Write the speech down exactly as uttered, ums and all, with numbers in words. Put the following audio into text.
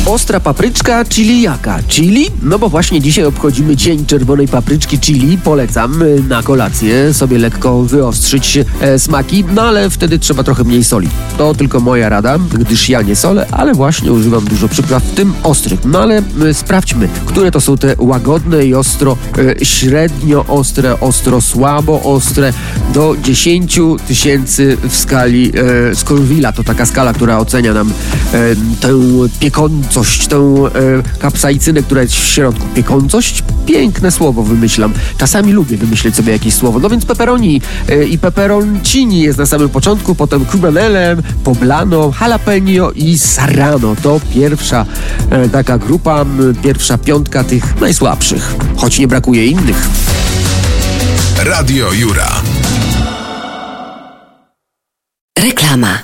Ostra papryczka, chili jaka? Chili? No bo właśnie dzisiaj obchodzimy Dzień Czerwonej Papryczki Chili. Polecam na kolację sobie lekko wyostrzyć e, smaki, no ale wtedy trzeba trochę mniej soli. To tylko moja rada, gdyż ja nie solę, ale właśnie używam dużo przypraw, w tym ostrych. No ale e, sprawdźmy, które to są te łagodne i ostro, e, średnio ostre, ostro, słabo ostre, do dziesięciu tysięcy w skali e, Scoville'a. To taka skala, która ocenia nam e, tę piekącość, tę e, kapsaicynę, która jest w środku. Piekącość? Piękne słowo wymyślam. Czasami lubię wymyśleć sobie jakieś słowo. No więc pepperoni e, i pepperoncini jest na samym początku, potem cubanelem, poblano, jalapeno i serrano. To pierwsza e, taka grupa, m, pierwsza piątka tych najsłabszych, choć nie brakuje innych. Radio Jura. Reklama.